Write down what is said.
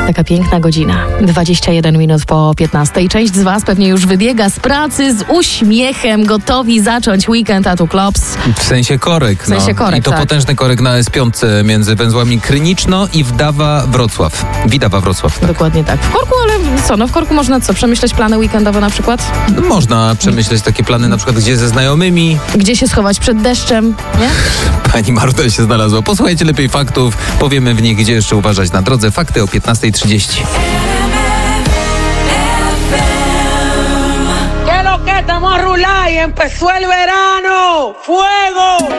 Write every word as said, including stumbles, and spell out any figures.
Taka piękna godzina. dwadzieścia jeden minut po piętnastej. Część z was pewnie już wybiega z pracy z uśmiechem, gotowi zacząć weekend at Klops. W sensie korek. W sensie no. korek, I to tak. potężny korek na S pięć między węzłami Kryniczno i Wdawa-Wrocław. Widawa-Wrocław. Tak. Dokładnie tak. W korku, ale co? No w korku można co? Przemyśleć plany weekendowe na przykład? No, można przemyśleć takie plany na przykład gdzie ze znajomymi. Gdzie się schować przed deszczem, nie? Pani Marta się znalazła. Posłuchajcie lepiej faktów. Powiemy w nich, gdzie jeszcze uważać na drodze. Fakty o piętnastej trzydzieści. ¿Qué lo que estamos a rular y empezó el verano? ¡Fuego!